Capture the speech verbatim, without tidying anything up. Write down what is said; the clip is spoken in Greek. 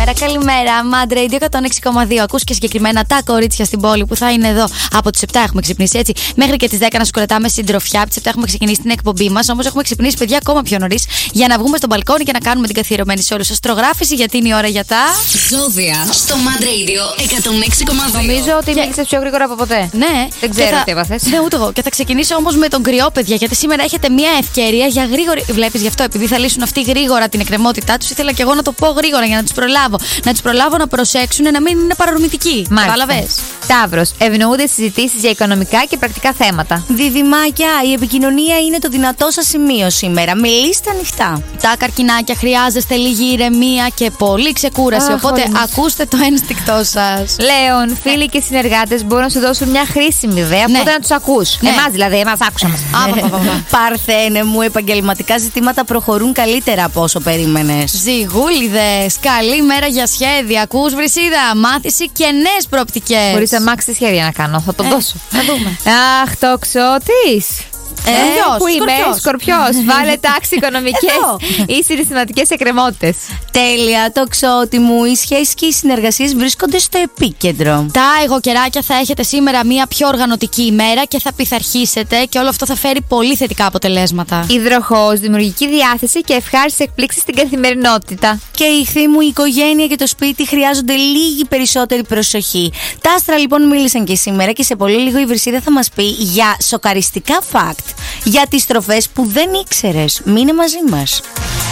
σήμερα. Καλημέρα, Mad Radio εκατόν έξι κόμμα δύο. Ακούς και συγκεκριμένα τα κορίτσια στην πόλη που θα είναι εδώ από τις επτά. Έχουμε ξυπνήσει έτσι μέχρι και τις δέκα να σου κρατάμε συντροφιά. Από τις επτά έχουμε ξεκινήσει την εκπομπή μας. Όμως έχουμε ξυπνήσει, παιδιά, ακόμα πιο νωρίς για να βγούμε στο μπαλκόνι και να κάνουμε την καθιερωμένη σε όλους αστρογράφηση, γιατί είναι η ώρα για τα ζώδια στο Mad Radio εκατόν έξι κόμμα δύο. Νομίζω ότι Και... μίλησες πιο γρήγορα από ποτέ. Ναι, δεν ξέρω θα... τι έπαθες. Ναι, ούτε εγώ. Και θα ξεκινήσω όμως με τον κρυό, παιδιά, γιατί σήμερα έχετε μια ευκαιρία για γρήγορη. Βλέπεις, γι' αυτό επειδή θα λύσουν αυτοί γρήγορα την εκκρεμότητά τους, ήθελα και εγώ να το πω γρήγορα για να τους προλάβω. Να τους προλάβω να προσέξουν να μην είναι παρορμητικοί. Κατάλαβες. Ταύρος, ευνοούνται συζητήσεις για οικονομικά και πρακτικά θέματα. Διδυμάκια, η επικοινωνία είναι το δυνατό σας σημείο σήμερα. Μιλήστε ανοιχτά. Τα καρκινάκια, χρειάζεστε λίγη ηρεμία και πολύ ξεκούραση. Αχ, οπότε όλες. ακούστε το ένστικτό σας. Λέων, φίλοι και συνεργάτες μπορούν να σου δώσουν μια χρήσιμη ιδέα, Ναι. οπότε να τους ακούς. Ναι. Εμάς δηλαδή, εμάς άκουσα μας. Α, πα, πα, πα, πα. Παρθένε μου, επαγγελματικά ζητήματα προχωρούν καλύτερα από όσο περίμενες. Ζυγούλιδες, καλή μέρα για σχέδια. Ακούς, Βρυσίδα, μάθηση και νέες προοπτικές. Χωρίς αμάξι τι σχέδια να κάνω, θα το Ε, δώσω. θα δούμε. Αχ, τοξότης. Ε, Εδώ που είμαι, Σκορπιός. Σκορπιός. Βάλε τάξη οικονομικές Εδώ. ή συναισθηματικές εκκρεμότητες. Τέλεια, τοξότη μου. Οι σχέσεις και οι συνεργασίες βρίσκονται στο επίκεντρο. Τα εγωκεράκια, θα έχετε σήμερα μια πιο οργανωτική ημέρα και θα πειθαρχήσετε και όλο αυτό θα φέρει πολύ θετικά αποτελέσματα. Υδροχόος, δημιουργική διάθεση και ευχάριστες εκπλήξεις στην καθημερινότητα. Και η ηχθή μου, η οικογένεια και το σπίτι χρειάζονται λίγη περισσότερη προσοχή. Τα άστρα λοιπόν μίλησαν και σήμερα και σε πολύ λίγο η Βρυσίδα θα μας πει για σοκαριστικά fact, για τις στροφές που δεν ήξερες. Μείνε μαζί μας.